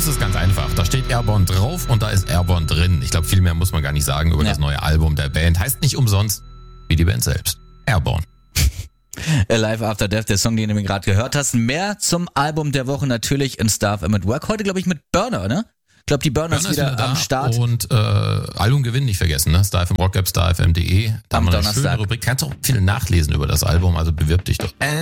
ist ganz einfach. Da steht Airborne drauf und da ist Airborne drin. Ich glaube, viel mehr muss man gar nicht sagen über das neue Album der Band. Heißt nicht umsonst wie die Band selbst. Airborne. Alive After Death, der Song, den du gerade gehört hast. Mehr zum Album der Woche natürlich in Stuff at Work. Heute, glaube ich, mit Burner, ne? Ich glaube, die Burner ist wieder am Start. Und Albumgewinn nicht vergessen, ne? StarFM Rockap, starfm.de. Da haben wir eine schöne Rubrik. Kannst auch viel nachlesen über das Album, also bewirb dich doch.